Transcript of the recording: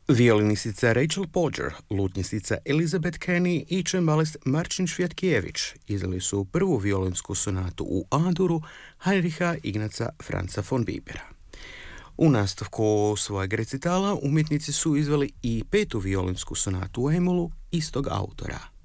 Violinistica Rachel Podger, lutnjistica Elizabeth Kenny i čembalist Marcin Švjatkijević izdali su prvu violinsku sonatu u A-duru Heinricha Ignaca Franza von Bibera. U nastavku svojeg recitala umjetnici su izveli i petu violinsku sonatu u E-molu istog autora.